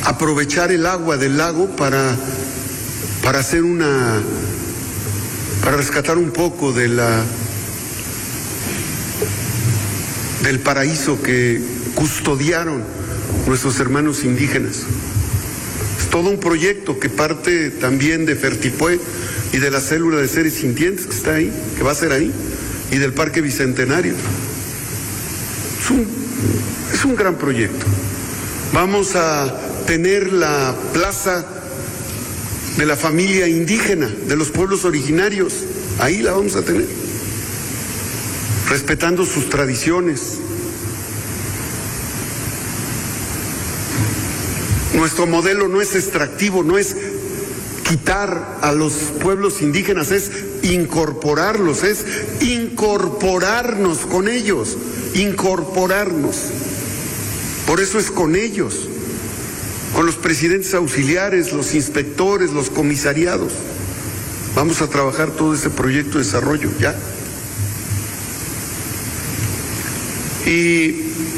aprovechar el agua del lago para hacer para rescatar un poco del paraíso que custodiaron nuestros hermanos indígenas. Es todo un proyecto que parte también de Fertipue y de la célula de seres sintientes que está ahí, que va a ser ahí, y del Parque Bicentenario. Es un gran proyecto. Vamos a tener la plaza de la familia indígena, de los pueblos originarios, ahí la vamos a tener, respetando sus tradiciones. Nuestro modelo no es extractivo, no es quitar a los pueblos indígenas, es incorporarlos, es incorporarnos con ellos, incorporarnos. Por eso es con ellos, con los presidentes auxiliares, los inspectores, los comisariados. Vamos a trabajar todo ese proyecto de desarrollo ya. Y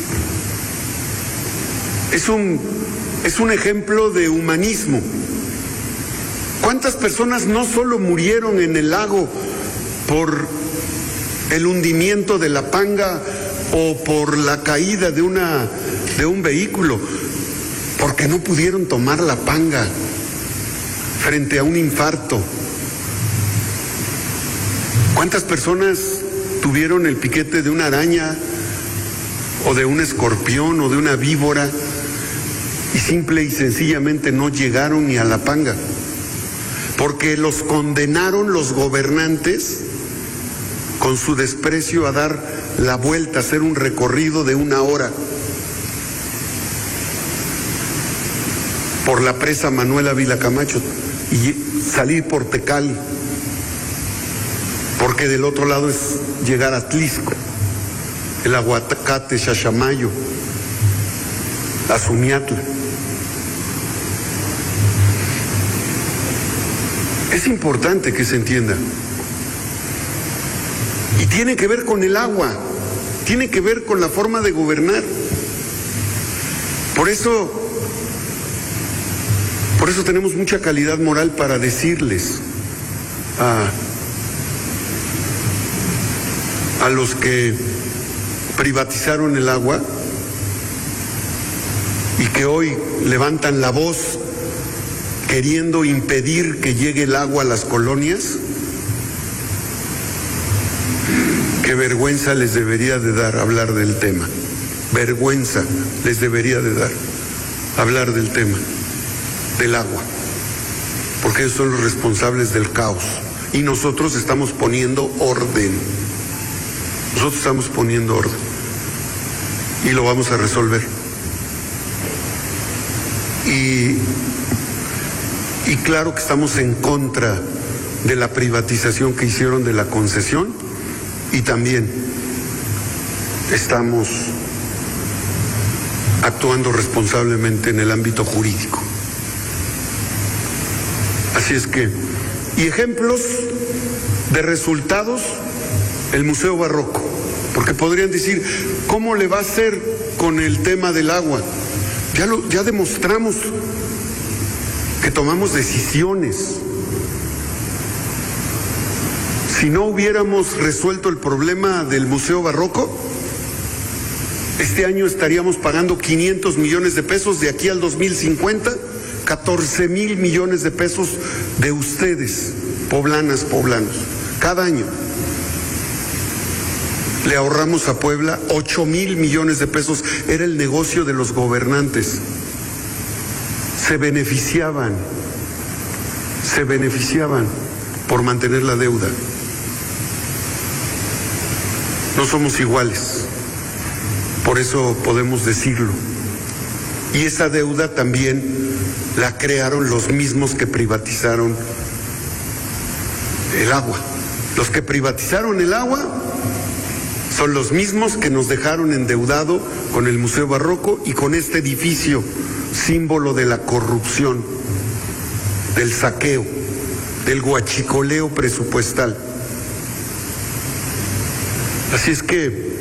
es un ejemplo de humanismo. ¿Cuántas personas no solo murieron en el lago por el hundimiento de la panga o por la caída de un vehículo? Porque no pudieron tomar la panga frente a un infarto. ¿Cuántas personas tuvieron el piquete de una araña o de un escorpión o de una víbora y simple y sencillamente no llegaron ni a la panga? Porque los condenaron los gobernantes con su desprecio a dar la vuelta, a hacer un recorrido de 1 hora por la presa Manuel Ávila Camacho y salir por Tecali, porque del otro lado es llegar a Tlisco, el Aguacate, Chachamayo, Azumiatla. Es importante que se entienda. Y tiene que ver con el agua, tiene que ver con la forma de gobernar. Por eso tenemos mucha calidad moral para decirles a los que privatizaron el agua y que hoy levantan la voz queriendo impedir que llegue el agua a las colonias, qué vergüenza les debería de dar hablar del tema. Vergüenza les debería de dar hablar del tema del agua, porque ellos son los responsables del caos y nosotros estamos poniendo orden. Nosotros estamos poniendo orden y lo vamos a resolver. Y claro que estamos en contra de la privatización que hicieron de la concesión y también estamos actuando responsablemente en el ámbito jurídico. Así es que, y ejemplos de resultados, el Museo Barroco, porque podrían decir, ¿cómo le va a hacer con el tema del agua? Ya demostramos que tomamos decisiones. Si no hubiéramos resuelto el problema del Museo Barroco, este año estaríamos pagando 500 millones de pesos, de aquí al 2050, 14,000 millones de pesos de ustedes, poblanas, poblanos, cada año. Le ahorramos a Puebla 8,000 millones de pesos, era el negocio de los gobernantes. Se beneficiaban por mantener la deuda. No somos iguales, por eso podemos decirlo. Y esa deuda también la crearon los mismos que privatizaron el agua. Los que privatizaron el agua son los mismos que nos dejaron endeudado con el Museo Barroco y con este edificio, símbolo de la corrupción, del saqueo, del guachicoleo presupuestal. Así es que